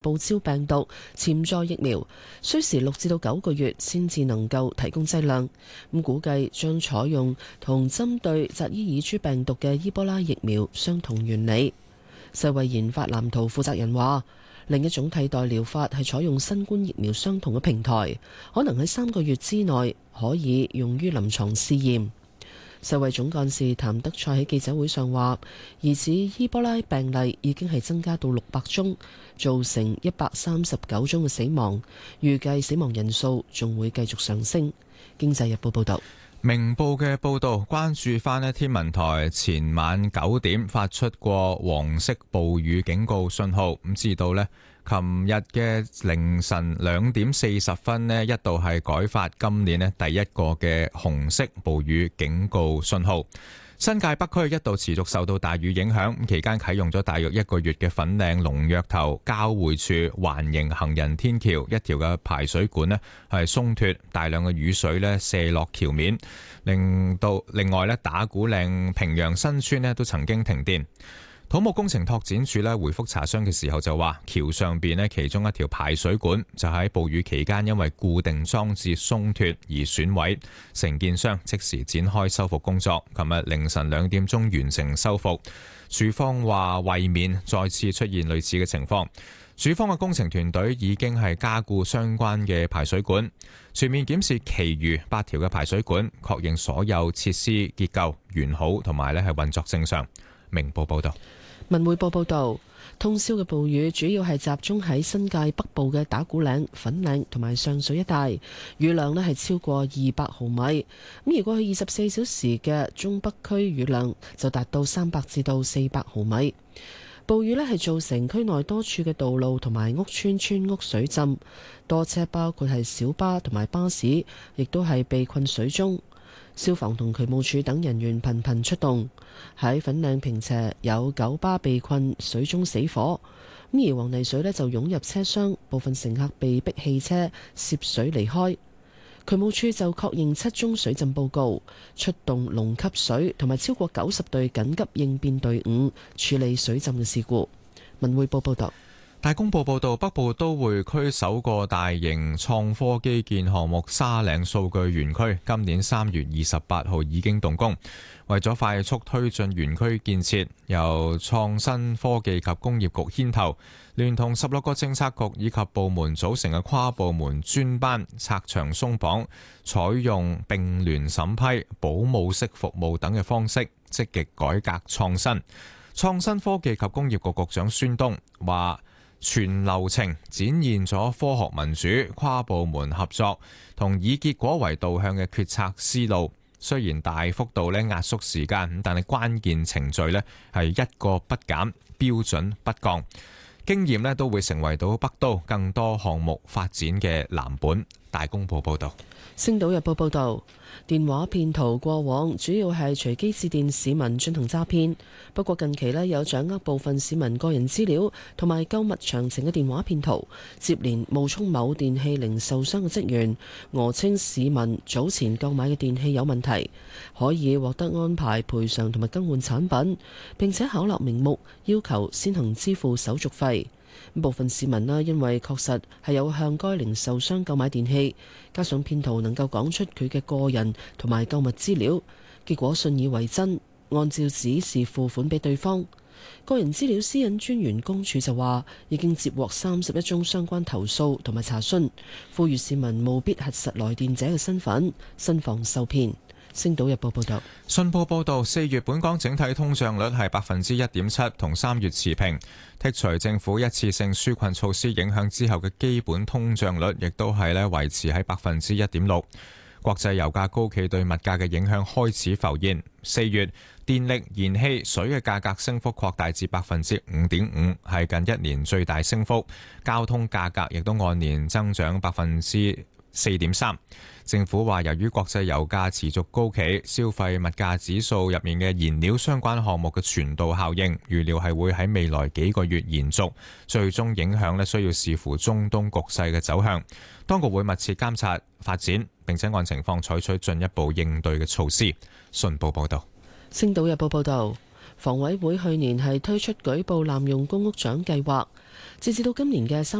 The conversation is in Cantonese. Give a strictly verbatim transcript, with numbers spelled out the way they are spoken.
報招病毒潛在疫苗，需時六至到九個月先至能夠提供劑量。咁估計將採用同針對扎伊爾豬病毒嘅伊波拉疫苗相同原理。世衛研發藍圖負責人話，另一種替代療法係採用新冠疫苗相同嘅平台，可能喺三個月之內可以用於臨床試驗。世衛總幹事譚德塞喺記者會上話，疑似伊波拉病例已經係增加到六百宗，造成一百三十九宗嘅死亡，預計死亡人數仲會繼續上升。經濟日報報道。 明報嘅報導關注翻呢天文台前晚九點發出過黃色暴雨警告信號，咁至到呢琴日嘅凌晨兩點四十分呢，一度係改發今年呢第一個嘅紅色暴雨警告信號。新界北區一度持續受到大雨影響，期間啟用咗大約一個月嘅粉嶺龍躍頭交匯處環形行人天橋一條嘅排水管呢係鬆脱，大量嘅雨水呢瀉落橋面，令到另外呢打鼓嶺平陽新村呢都曾經停電。土木工程拓展署咧回覆查詢嘅時候就話，橋上邊咧其中一條排水管就喺暴雨期間因為固定裝置鬆脱而損毀，承建商即時展開修復工作，琴日凌晨兩點鐘完成修復。署方話為免再次出現類似嘅情況，署方嘅工程團隊已經係加固相關嘅排水管，全面檢視其餘八條嘅排水管，確認所有設施結構完好同埋咧係運作正常。明報報道。 文匯報報道，通宵嘅暴雨主要係集中喺新界北部嘅打鼓嶺、粉嶺同埋上水一帶，雨量咧係超過二百毫米。咁而過去二十四小時嘅中北區雨量就達到三百至到四百毫米。暴雨咧係造成區內多處嘅道路同埋屋邨村屋水浸，多車包括係小巴同埋巴士，亦都係被困水中。消防同渠務署等人員頻頻出動，喺粉嶺坪輋有九巴被困水中死火，咁而黃泥水呢就湧入車廂，部分乘客被逼汽車涉水離開。渠務署就確認七宗水浸報告，出動龍吸水同埋超過九十隊緊急應變隊伍處理水浸嘅事故。文匯報報道。 大公報報導，北部都會區首個大型創科基建項目沙嶺數據園區，今年三月二十八號已經動工。為咗快速推進園區建設，由創新科技及工業局牽頭，聯同十六個政策局以及部門組成嘅跨部門專班，拆牆鬆綁，採用並聯審批、保姆式服務等嘅方式，積極改革創新。創新科技及工業局局長孫東話，全流程展現咗科學民主、跨部門合作同以結果為導向嘅決策思路。雖然大幅度咧壓縮時間，但係關鍵程序咧係一個不減，標準不降。經驗咧都會成為到北都更多項目發展嘅藍本。大公報報道。 星島日報報道，電話騙徒過往主要係隨機致電市民進行詐騙，不過近期咧有掌握部分市民個人資料同埋購物詳情嘅電話騙徒，接連冒充某電器零售商嘅職員，訛稱市民早前購買嘅電器有問題，可以獲得安排賠償同埋更換產品，並且巧立名目要求先行支付手續費。部分市民啦，因為確實係有向該零售商購買電器，加上騙徒能夠講出佢嘅個人同埋購物資料，結果信以為真，按照指示付款俾對方。個人資料私隱專員公署就話，已經接獲三十一宗相關投訴同埋查詢，呼籲市民務必核實來電者嘅身份，慎防受騙。星島日報報道。 信報報道，四月本港整體通脹率係百分之一點七，同三月持平。剔除政府一次性紓困措施影響之後嘅基本通脹率，亦都係咧維持喺百分之一點六。國際油價高企對物價嘅影響開始浮現。四月電力、燃氣、水嘅價格升幅擴大至百分之五點五，係近一年最大升幅。交通價格亦都按年增長百分之四點三。政府話，由於國際油價持續高企，消費物價指數入面嘅燃料相關項目嘅傳導效應，預料係會喺未來幾個月延續，最終影響咧需要視乎中東局勢嘅走向。當局會密切監察發展，並且按情況採取進一步應對嘅措施。信報報道。 星島日報報道。 房委會去年係推出舉報濫用公屋獎計劃，截至到今年嘅三